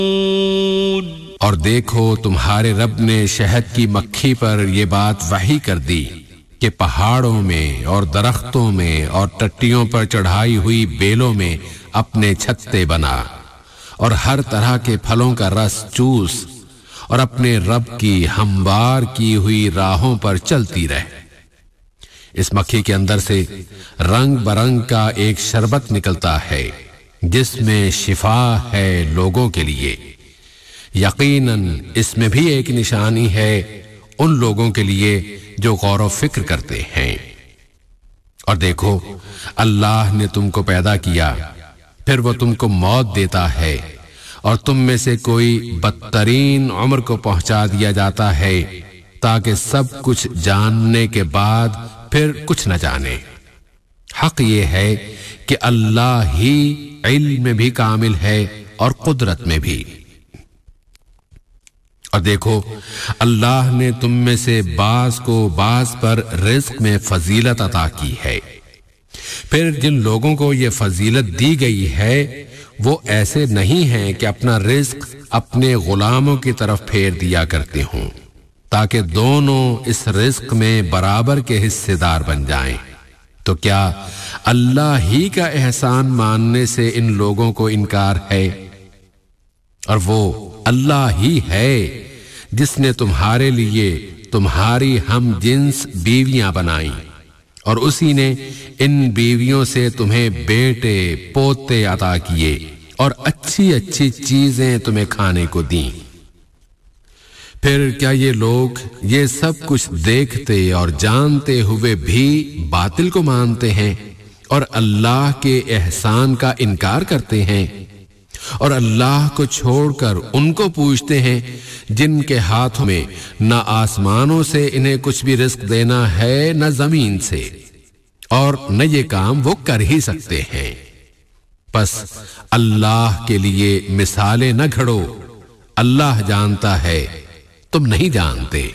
اور دیکھو تمہارے رب نے شہد کی مکھی پر یہ بات وحی کر دی کہ پہاڑوں میں اور درختوں میں اور ٹٹیوں پر چڑھائی ہوئی بیلوں میں اپنے چھتے بنا اور ہر طرح کے پھلوں کا رس چوس اور اپنے رب کی ہموار کی ہوئی راہوں پر چلتی رہ۔ اس مکھی کے اندر سے رنگ برنگ کا ایک شربت نکلتا ہے جس میں شفا ہے لوگوں کے لیے۔ یقیناً اس میں بھی ایک نشانی ہے ان لوگوں کے لیے جو غور و فکر کرتے ہیں۔ اور دیکھو اللہ نے تم کو پیدا کیا، پھر وہ تم کو موت دیتا ہے اور تم میں سے کوئی بدترین عمر کو پہنچا دیا جاتا ہے تاکہ سب کچھ جاننے کے بعد پھر کچھ نہ جانے۔ حق یہ ہے کہ اللہ ہی علم میں بھی کامل ہے اور قدرت میں بھی۔ اور دیکھو اللہ نے تم میں سے بعض کو بعض پر رزق میں فضیلت عطا کی ہے، پھر جن لوگوں کو یہ فضیلت دی گئی ہے وہ ایسے نہیں ہیں کہ اپنا رزق اپنے غلاموں کی طرف پھیر دیا کرتے ہوں تاکہ دونوں اس رزق میں برابر کے حصے دار بن جائیں۔ تو کیا اللہ ہی کا احسان ماننے سے ان لوگوں کو انکار ہے؟ اور وہ اللہ ہی ہے جس نے تمہارے لیے تمہاری ہم جنس بیویاں بنائیں اور اسی نے ان بیویوں سے تمہیں بیٹے پوتے عطا کیے اور اچھی اچھی چیزیں تمہیں کھانے کو دیں۔ پھر کیا یہ لوگ یہ سب کچھ دیکھتے اور جانتے ہوئے بھی باطل کو مانتے ہیں اور اللہ کے احسان کا انکار کرتے ہیں اور اللہ کو چھوڑ کر ان کو پوچھتے ہیں جن کے ہاتھوں میں نہ آسمانوں سے انہیں کچھ بھی رزق دینا ہے نہ زمین سے، اور نہ یہ کام وہ کر ہی سکتے ہیں؟ پس اللہ کے لیے مثالیں نہ گھڑو، اللہ جانتا ہے تم نہیں جانتے۔